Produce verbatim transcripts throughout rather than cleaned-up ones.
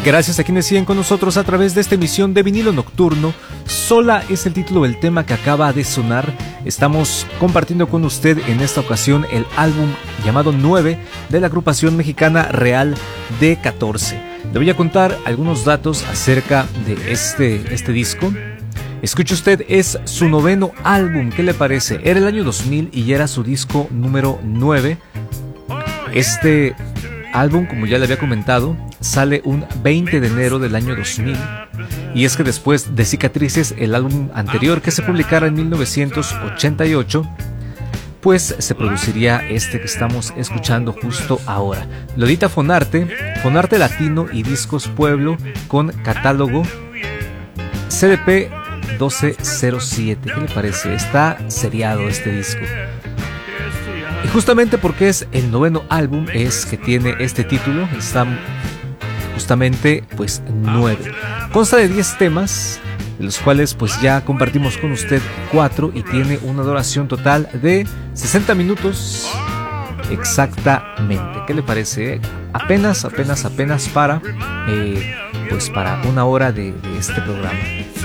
Gracias a quienes siguen con nosotros a través de esta emisión de Vinilo Nocturno. Sola es el título del tema que acaba de sonar. Estamos compartiendo con usted en esta ocasión el álbum llamado nueve de la agrupación mexicana Real D catorce. Le voy a contar algunos datos acerca de este, este disco. Escuche usted, es su noveno álbum. ¿Qué le parece? Era el año dos mil y ya era su disco número nueve. Este álbum, como ya le había comentado, sale un veinte de enero del año dos mil. Y es que después de Cicatrices, el álbum anterior que se publicara en mil novecientos ochenta y ocho, pues se produciría este que estamos escuchando justo ahora. Lo edita Fonarte, Fonarte Latino y Discos Pueblo, con catálogo C D P doce cero siete. ¿Qué le parece? Está seriado este disco. Y justamente porque es el noveno álbum es que tiene este título. Está justamente pues nueve. Consta de diez temas, de los cuales pues ya compartimos con usted cuatro, y tiene una duración total de sesenta minutos exactamente. ¿Qué le parece? Apenas, apenas, apenas para eh, pues para una hora de, de este programa.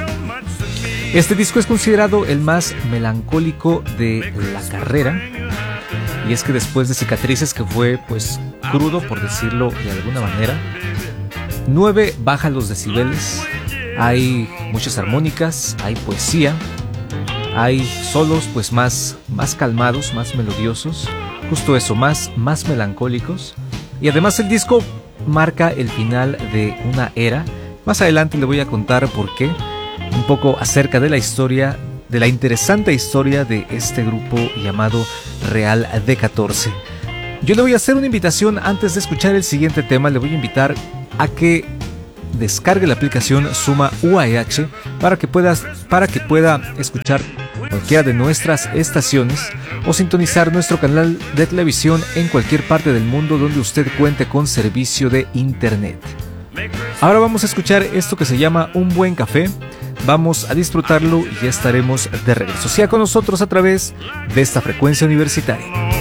Este disco es considerado el más melancólico de la carrera. Y es que después de Cicatrices, que fue pues crudo, por decirlo de alguna manera, nueve baja los decibeles, hay muchas armónicas, hay poesía, hay solos pues más, más calmados, más melodiosos, justo eso, más, más melancólicos. Y además el disco marca el final de una era. Más adelante le voy a contar por qué, un poco acerca de la historia, de la interesante historia de este grupo llamado Real D catorce. Yo le voy a hacer una invitación antes de escuchar el siguiente tema. Le voy a invitar a que descargue la aplicación Suma U A H para que puedas, para que pueda escuchar cualquiera de nuestras estaciones o sintonizar nuestro canal de televisión en cualquier parte del mundo donde usted cuente con servicio de internet. Ahora vamos a escuchar esto que se llama Un Buen Café. Vamos a disfrutarlo y ya estaremos de regreso. Sea con nosotros a través de esta frecuencia universitaria.